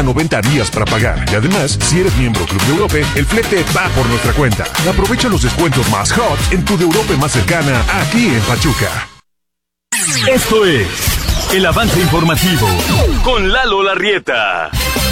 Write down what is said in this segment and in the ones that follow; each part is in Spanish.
90 días para pagar. Y además, si eres miembro Club de Europe, el flete va por nuestra cuenta. Aprovecha los descuentos más hot en tu de Europe más cercana, aquí en Pachuca. Esto es el avance informativo con Lalo Larrieta.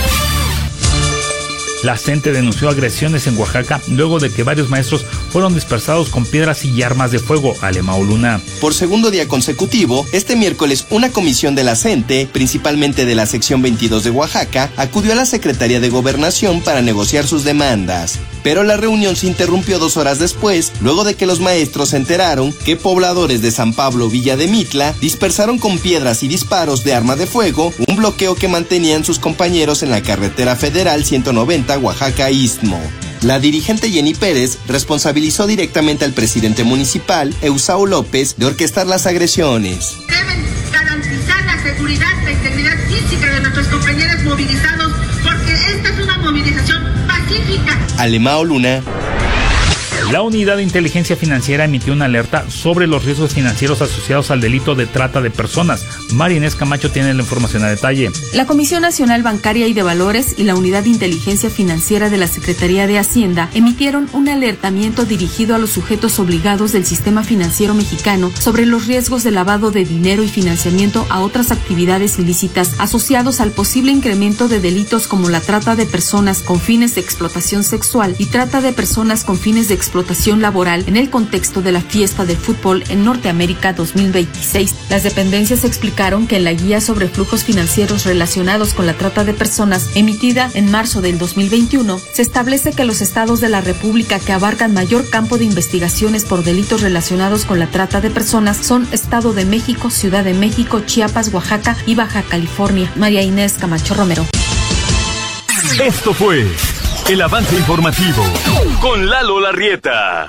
La CENTE denunció agresiones en Oaxaca luego de que varios maestros fueron dispersados con piedras y armas de fuego. Alemão Luna. Por segundo día consecutivo, este miércoles una comisión de la CENTE, principalmente de la sección 22 de Oaxaca, acudió a la Secretaría de Gobernación para negociar sus demandas. Pero la reunión se interrumpió 2 horas después, luego de que los maestros se enteraron que pobladores de San Pablo Villa de Mitla dispersaron con piedras y disparos de arma de fuego un bloqueo que mantenían sus compañeros en la carretera federal 190 Oaxaca Istmo. La dirigente Jenny Pérez responsabilizó directamente al presidente municipal, Eusao López, de orquestar las agresiones. Deben garantizar la seguridad, la integridad física de nuestros compañeros movilizados, porque esta es una movilización pacífica. Alemão Luna. La Unidad de Inteligencia Financiera emitió una alerta sobre los riesgos financieros asociados al delito de trata de personas. María Inés Camacho tiene la información a detalle. La Comisión Nacional Bancaria y de Valores y la Unidad de Inteligencia Financiera de la Secretaría de Hacienda emitieron un alertamiento dirigido a los sujetos obligados del sistema financiero mexicano sobre los riesgos de lavado de dinero y financiamiento a otras actividades ilícitas asociados al posible incremento de delitos como la trata de personas con fines de explotación sexual y trata de personas con fines de explotación laboral en el contexto de la fiesta del fútbol en Norteamérica 2026. Las dependencias explicaron que en la guía sobre flujos financieros relacionados con la trata de personas, emitida en marzo del 2021, se establece que los estados de la República que abarcan mayor campo de investigaciones por delitos relacionados con la trata de personas son Estado de México, Ciudad de México, Chiapas, Oaxaca y Baja California. María Inés Camacho Romero. Esto fue el avance informativo con Lalo Larrieta.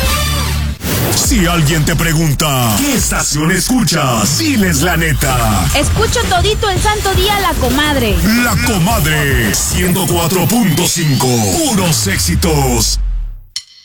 Si alguien te pregunta, ¿qué estación escuchas? Diles la neta. Escucho todito el santo día La Comadre. La Comadre, 104.5. Puros éxitos.